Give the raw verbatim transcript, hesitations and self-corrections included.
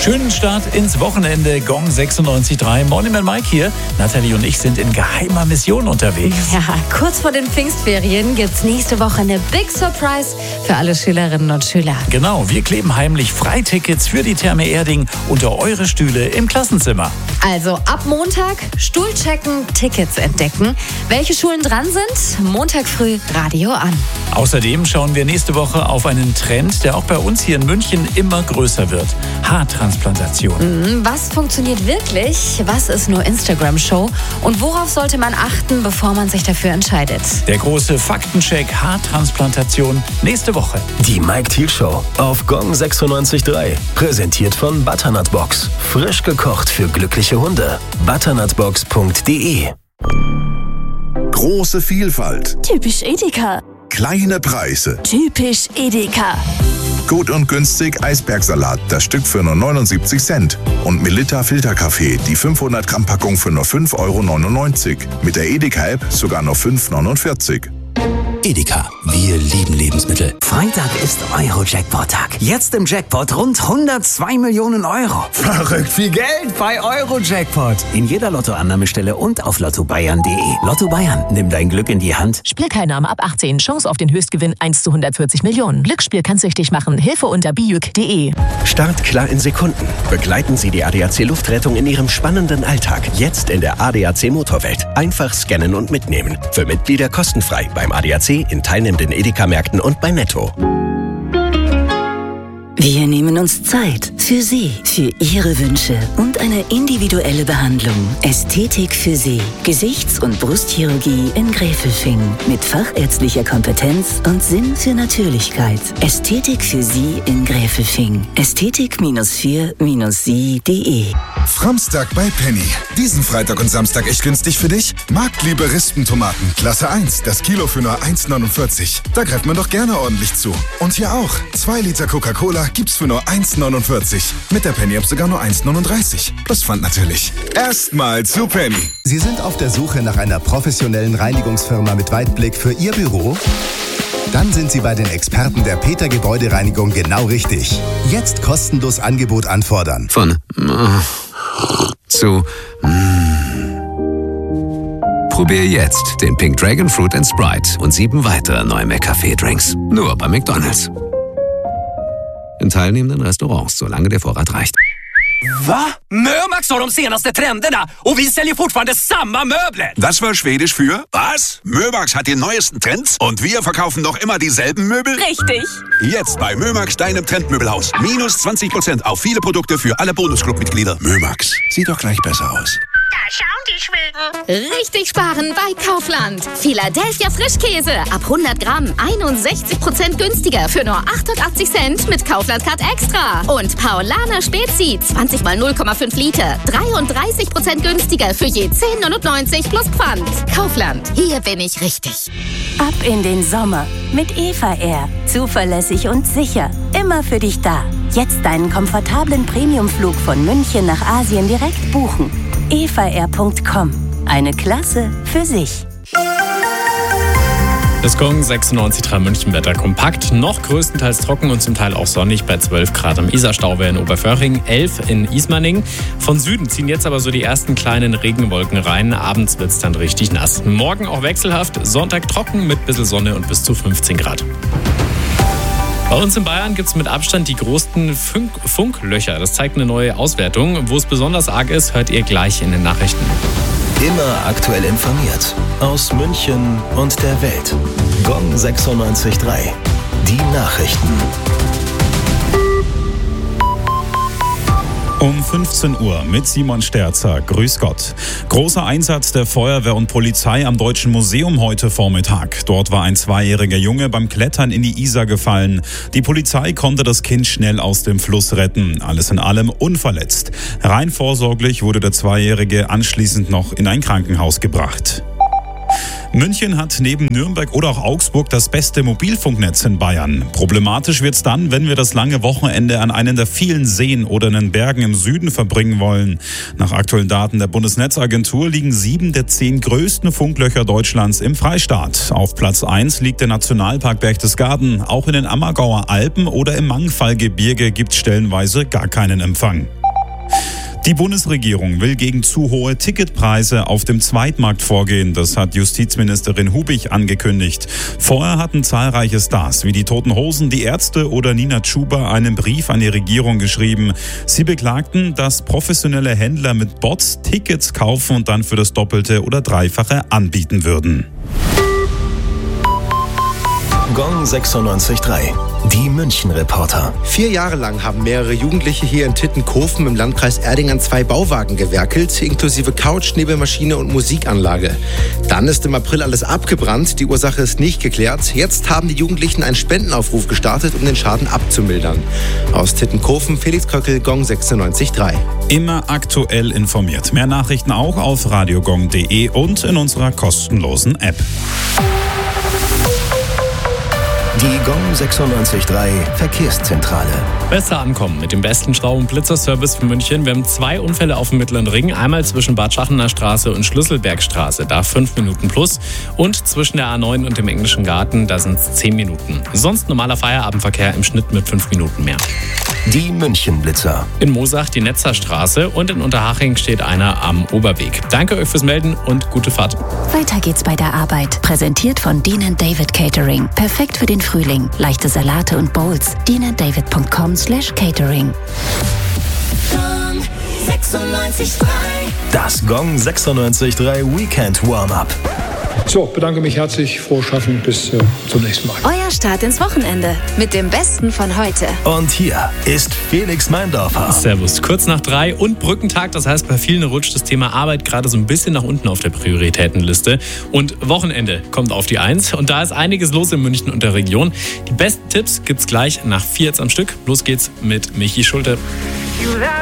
Schönen Start ins Wochenende. Gong sechsundneunzig Komma drei. Morning Man Mike hier. Nathalie und ich sind in geheimer Mission unterwegs. Ja, kurz vor den Pfingstferien gibt's nächste Woche eine Big Surprise für alle Schülerinnen und Schüler. Genau, wir kleben heimlich Freitickets für die Therme Erding unter eure Stühle im Klassenzimmer. Also ab Montag Stuhl checken, Tickets entdecken. Welche Schulen dran sind? Montag früh Radio an. Außerdem schauen wir nächste Woche auf einen Trend, der auch bei uns hier in München immer größer wird. Haartransplantation. Was funktioniert wirklich? Was ist nur Instagram-Show? Und worauf sollte man achten, bevor man sich dafür entscheidet? Der große Faktencheck Haartransplantation nächste Woche. Die Mike Thiel Show auf Gong sechsundneunzig Komma drei. Präsentiert von Butternut Box. Frisch gekocht für glückliche Hunde. butternutbox punkt de. Große Vielfalt. Typisch Edeka. Kleine Preise. Typisch Edeka. Gut und günstig Eisbergsalat, das Stück für nur neunundsiebzig Cent. Und Melitta Filterkaffee, die fünfhundert Gramm Packung für nur fünf Euro neunundneunzig. Mit der Edeka-App sogar nur fünf Euro neunundvierzig. Edeka, wir lieben Lebensmittel. Freitag ist Euro-Jackpot-Tag. Jetzt im Jackpot rund hundertzwei Millionen Euro. Verrückt viel Geld bei Euro-Jackpot. In jeder Lottoannahmestelle und auf lotto bayern punkt de. Lotto Bayern, nimm dein Glück in die Hand. Spielteilnahme ab achtzehn. Chance auf den Höchstgewinn eins zu hundertvierzig Millionen. Glücksspiel kann süchtig machen. Hilfe unter bijuk punkt de. Start klar in Sekunden. Begleiten Sie die A D A C Luftrettung in Ihrem spannenden Alltag. Jetzt in der A D A C Motorwelt. Einfach scannen und mitnehmen. Für Mitglieder kostenfrei beim A D A C, in teilnehmenden Edeka-Märkten und bei Netto. Wir nehmen uns Zeit für Sie, für Ihre Wünsche und eine individuelle Behandlung. Ästhetik für Sie. Gesichts- und Brustchirurgie in Gräfelfing. Mit fachärztlicher Kompetenz und Sinn für Natürlichkeit. Ästhetik für Sie in Gräfelfing. Ästhetik vier sie punkt de. Framstag bei Penny. Diesen Freitag und Samstag echt günstig für dich? Marktliebe Rispentomaten. Klasse eins. Das Kilo für nur eins Euro neunundvierzig. Da greift man doch gerne ordentlich zu. Und hier auch. zwei Liter Coca-Cola gibt's für nur eins Euro neunundvierzig. Mit der Penny-App sogar nur eins Euro neununddreißig. Plus Pfand natürlich. Erstmal zu Penny. Sie sind auf der Suche nach einer professionellen Reinigungsfirma mit Weitblick für Ihr Büro? Dann sind Sie bei den Experten der Peter Gebäudereinigung genau richtig. Jetzt kostenlos Angebot anfordern. Von äh, zu äh. Probier jetzt den Pink Dragon Fruit and Sprite und sieben weitere neue McCafé-Drinks. Nur bei McDonald's. In teilnehmenden Restaurants, solange der Vorrat reicht. Va? Mömax har de senaste trenderna och vi säljer fortfarande samma möbler. Das war Schwedisch für was? Mömax hat die neuesten Trends und wir verkaufen noch immer dieselben Möbel? Richtig. Jetzt bei Mömax, deinem Trendmöbelhaus. Minus zwanzig Prozent auf viele Produkte für alle Bonusclub-Mitglieder. Mömax, sieht doch gleich besser aus. Da schauen die Schweden. Richtig sparen bei Kaufland. Philadelphia Frischkäse ab hundert Gramm einundsechzig Prozent günstiger für nur achtundachtzig Cent mit Kaufland-Card Extra. Und Paulaner Spezi zwanzig mal null Komma fünf Liter dreiunddreißig Prozent günstiger für je zehn Euro neunundneunzig plus Pfand. Kaufland, hier bin ich richtig. Ab in den Sommer mit Eva Air. Zuverlässig und sicher. Immer für dich da. Jetzt deinen komfortablen Premiumflug von München nach Asien direkt buchen. eva air punkt com. Eine Klasse für sich. Das Gong sechsundneunzig Komma drei Münchenwetter kompakt, noch größtenteils trocken und zum Teil auch sonnig bei zwölf Grad am Isarstauwehr in Oberföhring, elf in Ismaning. Von Süden ziehen jetzt aber so die ersten kleinen Regenwolken rein. Abends wird es dann richtig nass. Morgen auch wechselhaft, Sonntag trocken mit bisschen Sonne und bis zu fünfzehn Grad. Bei uns in Bayern gibt es mit Abstand die größten Funk- Funklöcher. Das zeigt eine neue Auswertung. Wo es besonders arg ist, hört ihr gleich in den Nachrichten. Immer aktuell informiert. Aus München und der Welt. Gong sechsundneunzig Komma drei. Die Nachrichten. Um fünfzehn Uhr mit Simon Sterzer. Grüß Gott. Großer Einsatz der Feuerwehr und Polizei am Deutschen Museum heute Vormittag. Dort war ein zweijähriger Junge beim Klettern in die Isar gefallen. Die Polizei konnte das Kind schnell aus dem Fluss retten. Alles in allem unverletzt. Rein vorsorglich wurde der Zweijährige anschließend noch in ein Krankenhaus gebracht. München hat neben Nürnberg oder auch Augsburg das beste Mobilfunknetz in Bayern. Problematisch wird's dann, wenn wir das lange Wochenende an einen der vielen Seen oder in den Bergen im Süden verbringen wollen. Nach aktuellen Daten der Bundesnetzagentur liegen sieben der zehn größten Funklöcher Deutschlands im Freistaat. Auf Platz eins liegt der Nationalpark Berchtesgaden. Auch in den Ammergauer Alpen oder im Mangfallgebirge gibt's stellenweise gar keinen Empfang. Die Bundesregierung will gegen zu hohe Ticketpreise auf dem Zweitmarkt vorgehen. Das hat Justizministerin Hubich angekündigt. Vorher hatten zahlreiche Stars wie die Toten Hosen, die Ärzte oder Nina Chuba einen Brief an die Regierung geschrieben. Sie beklagten, dass professionelle Händler mit Bots Tickets kaufen und dann für das Doppelte oder Dreifache anbieten würden. Gong sechsundneunzig Komma drei. Die München-Reporter. Vier Jahre lang haben mehrere Jugendliche hier in Tittenkofen im Landkreis Erding an zwei Bauwagen gewerkelt, inklusive Couch, Nebelmaschine und Musikanlage. Dann ist im April alles abgebrannt, die Ursache ist nicht geklärt. Jetzt haben die Jugendlichen einen Spendenaufruf gestartet, um den Schaden abzumildern. Aus Tittenkofen, Felix Köckel, Gong sechsundneunzig Komma drei. Immer aktuell informiert. Mehr Nachrichten auch auf radiogong punkt de und in unserer kostenlosen App. Die Gong sechsundneunzig Komma drei Verkehrszentrale. Besser ankommen mit dem besten Schrauben- und Blitzerservice für München. Wir haben zwei Unfälle auf dem Mittleren Ring. Einmal zwischen Bad Schachener Straße und Schlüsselbergstraße, da fünf Minuten plus. Und zwischen der A neun und dem Englischen Garten, da sind es zehn Minuten. Sonst normaler Feierabendverkehr im Schnitt mit fünf Minuten mehr. Die München-Blitzer. In Moosach die Netzerstraße und in Unterhaching steht einer am Oberweg. Danke euch fürs Melden und gute Fahrt. Weiter geht's bei der Arbeit. Präsentiert von Dean and David Catering. Perfekt für den Frühling. Leichte Salate und Bowls. dean and david punkt com slash catering. Gong sechsundneunzig Komma drei. Das Gong sechsundneunzig Komma drei Weekend Warm-Up. So, bedanke mich herzlich, frohes Schaffen, bis äh, zum nächsten Mal. Euer Start ins Wochenende mit dem Besten von heute. Und hier ist Felix Meindorfer. Servus, kurz nach drei und Brückentag, das heißt, bei vielen rutscht das Thema Arbeit gerade so ein bisschen nach unten auf der Prioritätenliste. Und Wochenende kommt auf die Eins und da ist einiges los in München und der Region. Die besten Tipps gibt's gleich nach vier jetzt am Stück. Los geht's mit Michi Schulte.